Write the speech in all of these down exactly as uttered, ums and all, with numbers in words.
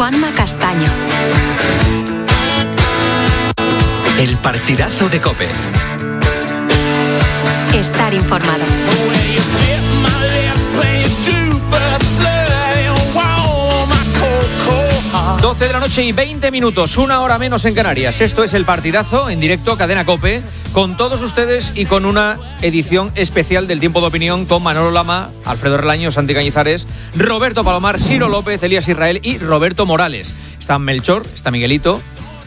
Juanma Castaño. El partidazo de COPE. Estar informado. doce de la noche y veinte minutos, una hora menos en Canarias. Esto es El Partidazo, en directo, Cadena COPE, con todos ustedes y con una edición especial del Tiempo de Opinión con Manolo Lama, Alfredo Relaño, Santi Cañizares, Roberto Palomar, Ciro López, Elías Israel y Roberto Morales. Está Melchor, está Miguelito,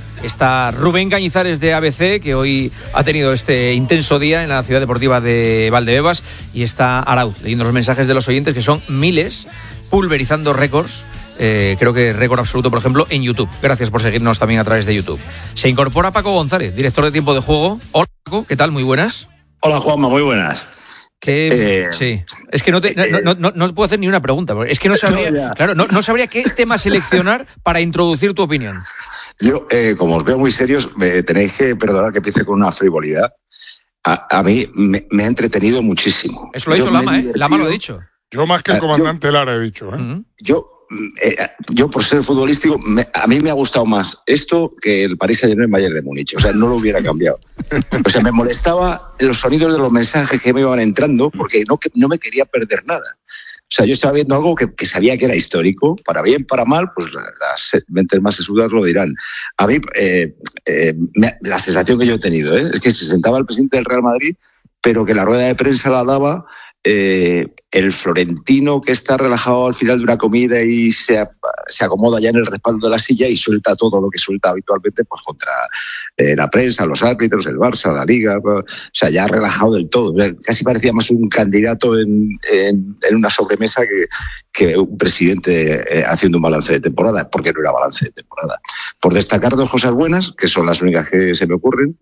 está Rubén Cañizares de A B C, que hoy ha tenido este intenso día en la Ciudad Deportiva de Valdebebas, y está Arauz, leyendo los mensajes de los oyentes, que son miles, pulverizando récords. Eh, creo que récord absoluto, por ejemplo, en YouTube. Gracias por seguirnos también a través de YouTube. Se incorpora Paco González, director de Tiempo de Juego. Hola, Paco, ¿qué tal? Muy buenas. Hola, Juanma, muy buenas. Que, eh, sí, es que no, te, no, no, no, no puedo hacer ni una pregunta, porque es que no sabría, no, claro, no, no sabría qué tema seleccionar para introducir tu opinión. Yo, eh, como os veo muy serios, me tenéis que perdonar que empiece con una frivolidad. A, a mí me, me ha entretenido muchísimo. Eso lo ha dicho Lama, ¿eh? Lama lo ha dicho. Yo más que el comandante yo, Lara he dicho, ¿eh? Uh-huh. Yo... Eh, yo por ser futbolístico me, a mí me ha gustado más esto que el Paris Saint-Germain Bayern de Múnich, o sea, no lo hubiera cambiado. O sea, me molestaba los sonidos de los mensajes que me iban entrando porque no, que, no me quería perder nada. O sea, yo estaba viendo algo que, que sabía que era histórico, para bien, para mal, pues las mentes más sesudas lo dirán. A mí, eh, eh, me, la sensación que yo he tenido ¿eh? es que se sentaba el presidente del Real Madrid, pero que la rueda de prensa la daba Eh, el florentino que está relajado al final de una comida y se, se acomoda ya en el respaldo de la silla y suelta todo lo que suelta habitualmente pues contra eh, la prensa, los árbitros, el Barça, la Liga, o sea, ya relajado del todo. Casi parecía más un candidato en, en, en una sobremesa que, que un presidente eh, haciendo un balance de temporada, porque no era balance de temporada. Por destacar dos cosas buenas, que son las únicas que se me ocurren.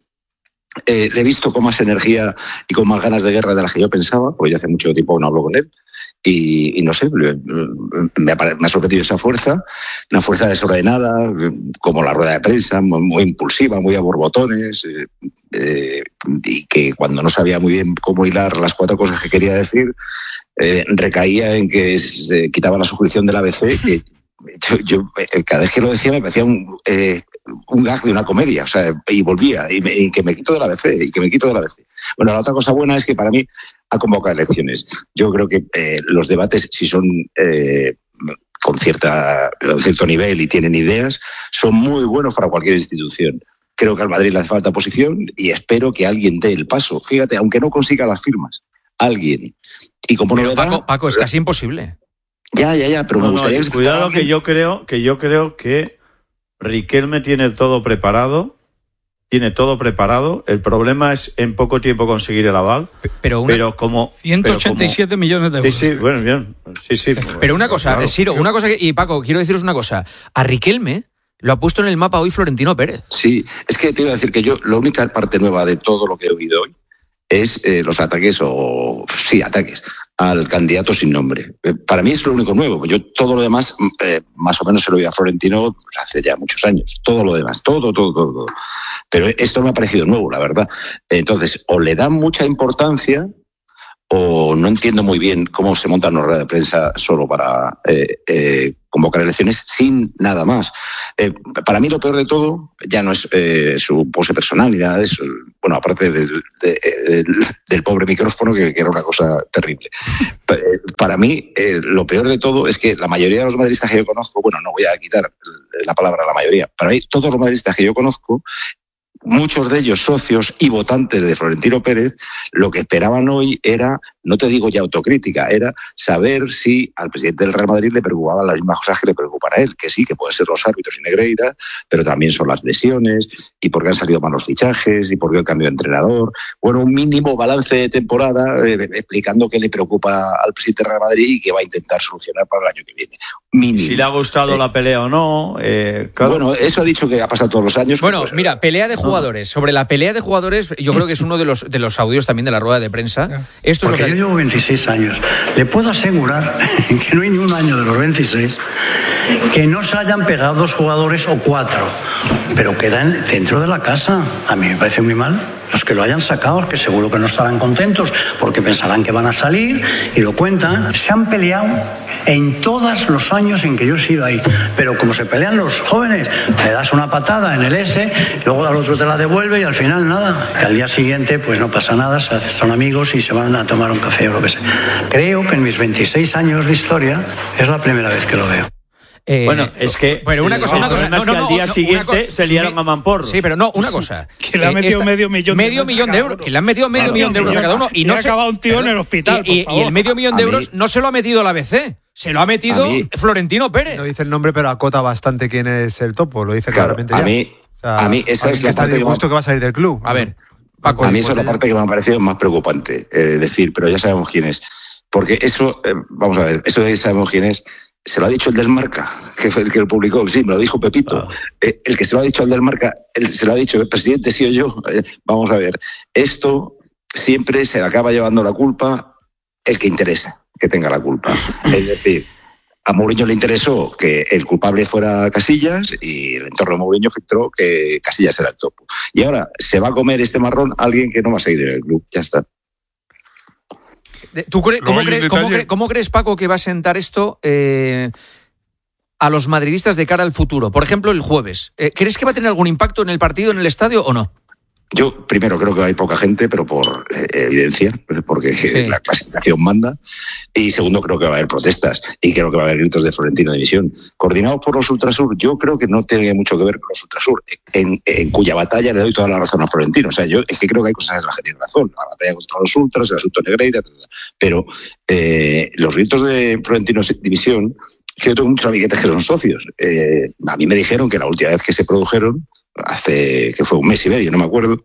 Eh, le he visto con más energía y con más ganas de guerra de las que yo pensaba, porque yo hace mucho tiempo no hablo con él, y, y no sé, me ha, me ha sorprendido esa fuerza, una fuerza desordenada, como la rueda de prensa, muy, muy impulsiva, muy a borbotones, eh, eh, y que cuando no sabía muy bien cómo hilar las cuatro cosas que quería decir, eh, recaía en que se quitaba la suscripción del A B C, que Yo, yo cada vez que lo decía me parecía un, eh, un gag de una comedia, o sea, y volvía, y, me, y que me quito de la A B C, y que me quito de la A B C. Bueno, la otra cosa buena es que para mí ha convocado elecciones. Yo creo que eh, los debates, si son eh, con, cierta, con cierto nivel y tienen ideas, son muy buenos para cualquier institución. Creo que al Madrid le hace falta posición y espero que alguien dé el paso. Fíjate, aunque no consiga las firmas, alguien. Y como Pero no Paco, da, Paco, es casi imposible. Ya, ya, ya, pero no, me gustaría... No, que cuidado que yo creo que yo creo que Riquelme tiene todo preparado, tiene todo preparado. El problema es en poco tiempo conseguir el aval. Pero, una, pero como ciento ochenta y siete pero como, millones de euros. Sí, sí, bueno, bien. Sí, sí. Pero una cosa, claro. Ciro, una cosa que, y Paco, quiero deciros una cosa. A Riquelme lo ha puesto en el mapa hoy Florentino Pérez. Sí, es que te iba a decir que yo, la única parte nueva de todo lo que he oído hoy es eh, los ataques, o sí, ataques, al candidato sin nombre. Eh, para mí es lo único nuevo. Yo todo lo demás, eh, más o menos se lo oí a Florentino pues, hace ya muchos años. Todo lo demás, todo, todo, todo, todo. Pero esto me ha parecido nuevo, la verdad. Entonces, o le dan mucha importancia o no entiendo muy bien cómo se monta una rueda de prensa solo para eh, eh, convocar elecciones sin nada más. Eh, para mí lo peor de todo ya no es eh, su pose personal ni nada de eso. Bueno, aparte del, de, del, del pobre micrófono, que, que era una cosa terrible. Para mí, eh, lo peor de todo es que la mayoría de los madridistas que yo conozco, bueno, no voy a quitar la palabra a la mayoría, para mí todos los madridistas que yo conozco, muchos de ellos socios y votantes de Florentino Pérez, lo que esperaban hoy era, no te digo ya autocrítica, era saber si al presidente del Real Madrid le preocupaban las mismas cosas que le preocupan a él, que sí, que pueden ser los árbitros y Negreira, pero también son las lesiones, y por qué han salido malos fichajes, y por qué el cambio de entrenador. Bueno, un mínimo balance de temporada eh, explicando qué le preocupa al presidente del Real Madrid y qué va a intentar solucionar para el año que viene. Mínimo. Si le ha gustado eh, la pelea o no. Eh, claro. Bueno, eso ha dicho que ha pasado todos los años. Bueno, pues, mira, pelea de jugadores. Sobre la pelea de jugadores, yo creo que es uno de los de los audios también de la rueda de prensa. Esto Porque es lo que... yo llevo veintiséis años. Le puedo asegurar que no hay ni un año de los veintiséis que no se hayan pegado dos jugadores o cuatro, pero quedan dentro de la casa. A mí me parece muy mal. Los que lo hayan sacado, que seguro que no estarán contentos porque pensarán que van a salir y lo cuentan. Se han peleado en todos los años en que yo he sido ahí. Pero como se pelean los jóvenes, le das una patada en el S, luego al otro te la devuelve y al final nada. Que al día siguiente pues no pasa nada, se hacen, son amigos y se van a tomar un café o lo que sea. Creo que en mis veintiséis años de historia es la primera vez que lo veo. Eh, bueno, es que pero una cosa, una cosa, no, no, no, no, al día no, siguiente co- se liaron me, a mamporro. Sí, pero no, una cosa. Que le ha metido esta, medio millón de medio millón de euros, que le han metido medio claro, millón de euros a cada uno y y no ha se acabado un tío en el hospital, y, y, por y el favor. medio millón de A mí- euros no se lo ha metido la B C, se lo ha metido A mí- Florentino Pérez. No dice el nombre, pero acota bastante quién es el topo, lo dice Claro, claramente a ya. mí, O sea, a mí esa es alguien la que está parte que me- dispuesto que va a salir del club. A ver, Paco, A mí esa es la pues, parte que me ha parecido más preocupante, eh, decir, pero ya sabemos quién es. Porque eso, eh, vamos a ver, eso de sabemos quién es, se lo ha dicho el del Marca, que fue el que lo publicó, sí, me lo dijo Pepito. Ah. Eh, el que se lo ha dicho al del Marca, él se lo ha dicho el presidente, sí o yo. Eh, vamos a ver, esto siempre se le acaba llevando la culpa el que interesa que tenga la culpa. Es decir, a Mourinho le interesó que el culpable fuera Casillas y el entorno de Mourinho filtró que Casillas era el topo. Y ahora se va a comer este marrón alguien que no va a seguir en el club. Ya está. ¿Tú cre- cómo, Luego hay un cre- cómo, detalle. cre- cómo crees, Paco, que va a sentar esto eh, a los madridistas de cara al futuro? Por ejemplo, el jueves. Eh, ¿Crees que va a tener algún impacto en el partido, en el estadio o no? Yo primero creo que hay poca gente, pero por eh, evidencia, porque Sí. la clasificación manda. Y segundo, creo que va a haber protestas y creo que va a haber gritos de Florentino de División. Coordinados por los Ultrasur, yo creo que no tiene mucho que ver con los Ultrasur, en, en cuya batalla le doy toda la razón a Florentino. O sea, yo es que creo que hay cosas en las que tiene razón. La batalla contra los Ultras, el asunto Negreira, etcétera. Pero eh, los gritos de Florentino División, que yo tengo muchos amiguetes que son socios. Eh, a mí me dijeron que la última vez que se produjeron, hace que fue un mes y medio, no me acuerdo,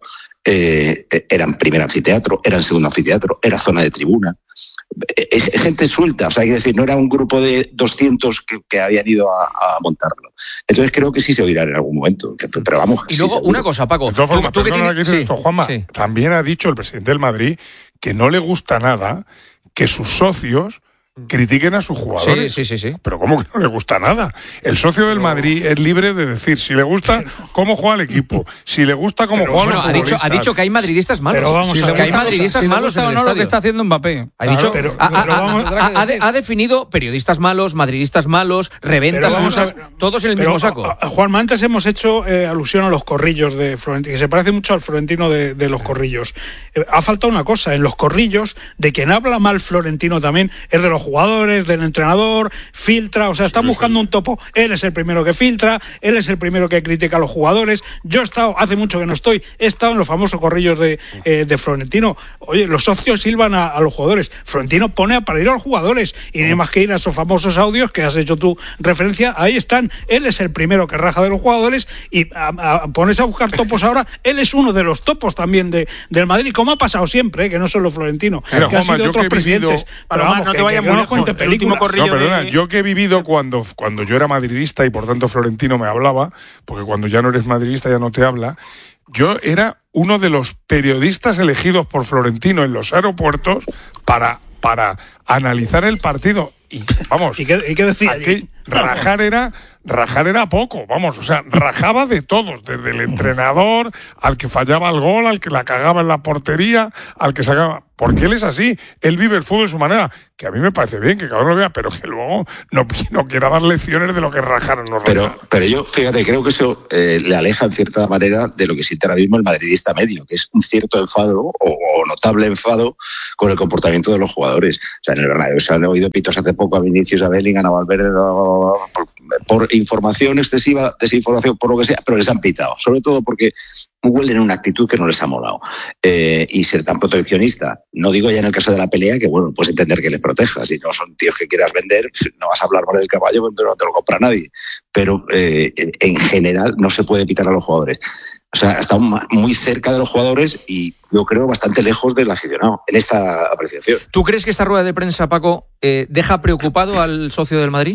eh, eran primer anfiteatro, eran segundo anfiteatro, era zona de tribuna. Eh, eh, gente suelta, o sea, quiero decir, no era un grupo de doscientos que, que habían ido a, a montarlo. Entonces creo que sí se oirá en algún momento, que, pero vamos. Y sí, luego, seguro. una cosa, Paco. De todas formas, tú, tú que perdona tienes- que dices sí, esto, Juanma, sí. también ha dicho el presidente del Madrid que no le gusta nada que sus socios critiquen a sus jugadores. Sí, sí, sí, sí. Pero ¿cómo que no le gusta nada? El socio del Madrid es libre de decir si le gusta cómo juega el equipo, si le gusta cómo Pero, juegan Bueno, los ha dicho, ha futbolistas. dicho que hay madridistas malos. Pero vamos Sí, a ver, que hay una madridistas si le malos gusta en o el no lo que estadio. está haciendo Mbappé. Ha Claro, dicho, pero- ha, ha- pero vamos- ha- ha- ha de- ha definido periodistas malos, madridistas malos, reventas, Pero vamos a malas, ver- todos en el Pero, mismo saco. a- a- Juanma, antes hemos hecho eh, alusión a los corrillos de Florentino, que se parece mucho al Florentino de, de los corrillos. Eh, ha faltado una cosa, en los corrillos, de quien habla mal Florentino también, es de los jugadores, del entrenador, filtra, o sea, están buscando un topo. Él es el primero que filtra, él es el primero que critica a los jugadores. Yo he estado, hace mucho que no estoy, he estado en los famosos corrillos de, eh, de Florentino. Oye, los socios silban a, a los jugadores. Florentino pone a parir a los jugadores y no hay más que ir a esos famosos audios que has hecho tú referencia. Ahí están. Él es el primero que raja de los jugadores y a, a, ponerse a buscar topos ahora. Él es uno de los topos también de, del Madrid, como ha pasado siempre, eh, que no solo Florentino, Mira, que han Juanma, sido yo otros que he vivido- presidentes. Pero Palomar, vamos, no te que- vayas que muy no nos lejos. cuente El último películas. corrillo No, perdona, de- yo que he vivido cuando, cuando yo era madridista y por tanto Florentino me hablaba, porque cuando ya no eres madridista ya no te habla, yo era uno de los periodistas elegidos por Florentino en los aeropuertos para, para analizar el partido. Y vamos, ¿Y qué, y qué decía? aquel- rajar era rajar era poco, vamos, o sea, rajaba de todos, desde el entrenador, al que fallaba el gol, al que la cagaba en la portería, al que sacaba, porque él es así, él vive el fútbol de su manera, que a mí me parece bien que cada uno lo vea, pero que luego no, no quiera dar lecciones de lo que es rajar o no rajar. Pero, pero yo, fíjate, creo que eso eh, le aleja en cierta manera de lo que siente ahora mismo el madridista medio, que es un cierto enfado o, o notable enfado con el comportamiento de los jugadores. O sea, en el Bernabéu se han oído pitos hace poco a Vinicius, a Bellingham, a Valverde, por, por información excesiva, desinformación, por lo que sea, pero les han pitado. Sobre todo porque huelen una actitud que no les ha molado. Eh, y ser tan proteccionista, no digo ya en el caso de la pelea, que bueno, puedes entender que les proteja. Si no son tíos que quieras vender, no vas a hablar mal del caballo, pero no te lo compra nadie. Pero eh, en general no se puede pitar a los jugadores. O sea, ha estado muy cerca de los jugadores y yo creo bastante lejos del aficionado en esta apreciación. ¿Tú crees que esta rueda de prensa, Paco, eh, deja preocupado al socio del Madrid?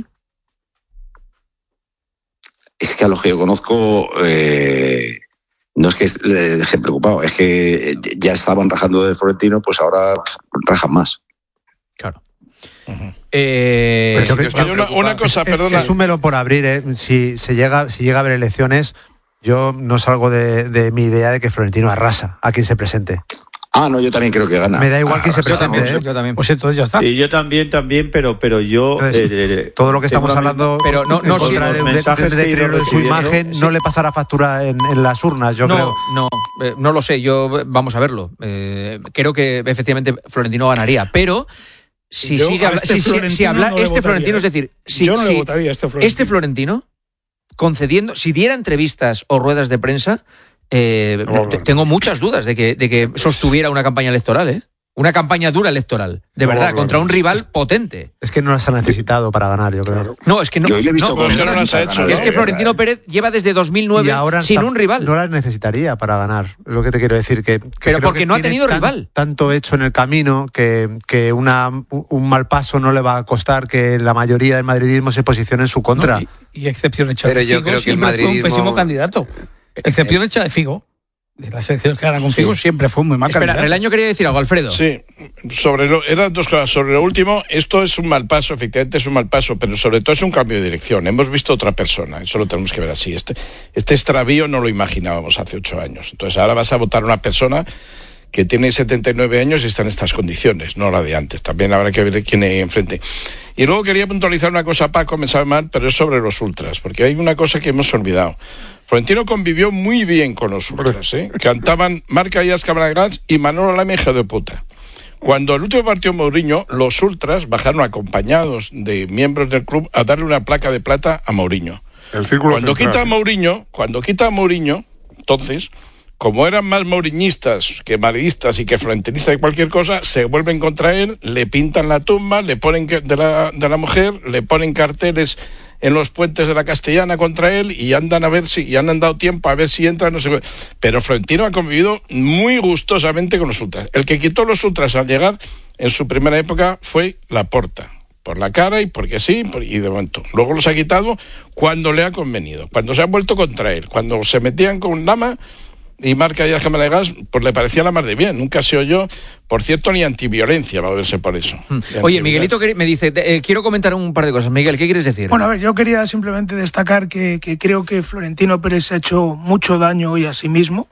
Es que a los que yo conozco, eh, no es que le dejen preocupado, es que ya estaban rajando de Florentino, pues ahora rajan más. Claro. Uh-huh. Eh, Pero yo creo- Oye, una, una cosa, es, perdona. Es un melón por abrir, ¿eh? Si se llega, si llega a haber elecciones, yo no salgo de, de mi idea de que Florentino arrasa a quien se presente. Ah, no, yo también creo que gana. Me da igual que se Yo presente, también, ¿eh? yo también. Pues entonces ya está. Y yo también, también, pero, pero yo... Entonces, eh, todo lo que estamos tengo hablando Pero no- en no contra siempre de, los de- mensajes de que he ido deterioro de su recibiendo, imagen sí. no le pasará factura en, en las urnas, yo no, creo. no, eh, no lo sé. Yo vamos a verlo. Eh, creo que efectivamente Florentino ganaría, pero si Yo sigue a habla- este si, si- Florentino si habla no le este votaría, Florentino, ¿eh? es decir, si, Yo no le si votaría a este Florentino. este Florentino concediendo, si diera entrevistas o ruedas de prensa, eh, No, te- no. tengo muchas dudas de que, de que sostuviera una campaña electoral, ¿eh? Una campaña dura electoral, de No, verdad, no, contra no. un rival potente. Es que no las ha necesitado para ganar, yo creo. Claro. No, es que no. Yo le he visto no, con- perdona, no las ha hecho, que es ¿no? que Florentino Pérez lleva desde dos mil nueve Y ahora sin tam- un rival. No las necesitaría para ganar, es lo que te quiero decir. Que, que Pero creo porque que no ha tiene tenido tan- rival. Tanto hecho en el camino que, que una, un mal paso no le va a costar que la mayoría del madridismo se posicione en su contra. No, y, y excepción hecha Pero de yo Figo, creo que el siempre fue un madridismo- pésimo candidato. Excepción hecha de Figo. De las elecciones que ganan con Figo siempre fue muy mal Espera, candidato. Relaño quería decir algo, Alfredo. Sí, sobre lo, eran dos cosas. Sobre lo último, esto es un mal paso, efectivamente es un mal paso, pero sobre todo es un cambio de dirección. Hemos visto otra persona, eso lo tenemos que ver así. Este, este extravío no lo imaginábamos hace ocho años. Entonces ahora vas a votar a una persona que tiene setenta y nueve años y está en estas condiciones, no la de antes. También habrá que ver quién hay enfrente. Y luego quería puntualizar una cosa, Paco, me sabe mal, pero es sobre los ultras, porque hay una cosa que hemos olvidado. Florentino convivió muy bien con los ultras, ¿eh? Cantaban Marca y Cámara Gras y Manolo Lama, hijo de puta. Cuando el último partido Mourinho, los ultras bajaron acompañados de miembros del club a darle una placa de plata a Mourinho. El círculo Cuando central. quita a Mourinho, cuando quita a Mourinho, entonces, como eran más mouriñistas que madridistas y que florentinistas de cualquier cosa, se vuelven contra él, le pintan la tumba, le ponen que- de la, de la mujer, le ponen carteles en los puentes de la Castellana contra él y andan a ver si, y han dado tiempo a ver si entra, no sé qué. Pero Florentino ha convivido muy gustosamente con los ultras. El que quitó los ultras al llegar en su primera época fue Laporta. Por la cara y porque sí, por, y de momento. Luego los ha quitado cuando le ha convenido, cuando se han vuelto contra él, cuando se metían con Lama y Marca y Cámara de Gas, pues le parecía la más de bien. Nunca se oyó, por cierto, ni antiviolencia, va a verse por eso. Oye, Miguelito me dice, eh, quiero comentar un par de cosas. Miguel, ¿qué quieres decir? Bueno, a ver, yo quería simplemente destacar que, que creo que Florentino Pérez ha hecho mucho daño hoy a sí mismo.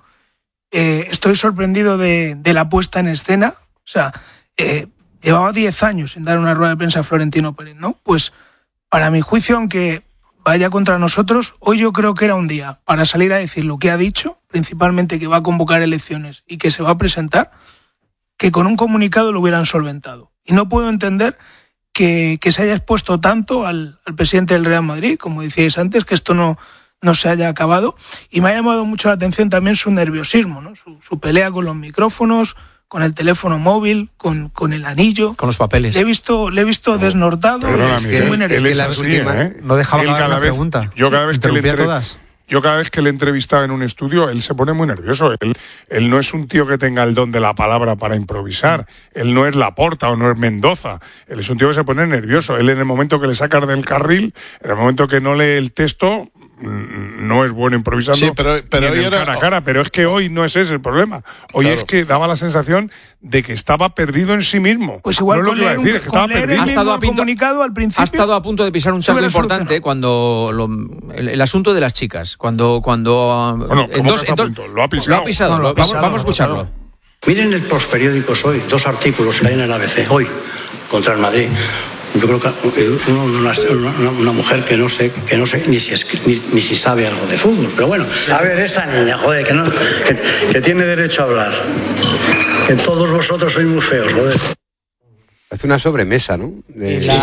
Eh, estoy sorprendido de, de la puesta en escena. O sea, eh, llevaba diez años sin dar una rueda de prensa a Florentino Pérez, ¿no? Pues, para mi juicio, aunque vaya contra nosotros, hoy yo creo que era un día para salir a decir lo que ha dicho, principalmente que va a convocar elecciones y que se va a presentar, que con un comunicado lo hubieran solventado. Y no puedo entender que, que se haya expuesto tanto al, al presidente del Real Madrid, como decíais antes, que esto no, no se haya acabado. Y me ha llamado mucho la atención también su nerviosismo, ¿no? Su, su pelea con los micrófonos, con el teléfono móvil, con, con el anillo. Con los papeles. Le he visto, le he visto desnortado. Perdona, y Miguel, muy nervioso. él es así, ¿eh? No dejaba Él acabar cada la vez- pregunta. Yo cada vez que le Interrumpía entre- todas. Yo cada vez que le entrevistaba en un estudio, él se pone muy nervioso. Él, él no es un tío que tenga el don de la palabra para improvisar. Él no es Laporta o no es Mendoza. Él es un tío que se pone nervioso. Él en el momento que le sacas del carril, en el momento que no lee el texto, mm, no es bueno improvisando Sí, pero- pero ni en hoy el era- cara a cara. Pero es que hoy no es ese el problema. Hoy Claro. es que daba la sensación de que estaba perdido en sí mismo. Pues igual no es lo con que iba a leer, decir, un- es que con estaba leer el perdido. Ha mismo estado a punto- comunicado al principio. Ha estado a punto de pisar un charco hubiera importante solucionado. cuando lo- el, el asunto de las chicas, cuando cuando Bueno, en ¿cómo dos- que está en dos- a punto? Lo ha pisado. Lo ha pisado. No, lo ha lo- vamos, pisado, vamos a lo ha escucharlo. Miren en los periódicos hoy, dos artículos que hay en el A B C, hoy, contra el Madrid. Yo creo que uno, una, una, una mujer que no sé, que no sé ni si, es, ni, ni si sabe algo de fútbol, pero bueno. A ver, esa niña, joder, que, no, que, que tiene derecho a hablar. Que todos vosotros sois muy feos, joder. Hace una sobremesa, ¿no? De- Y la-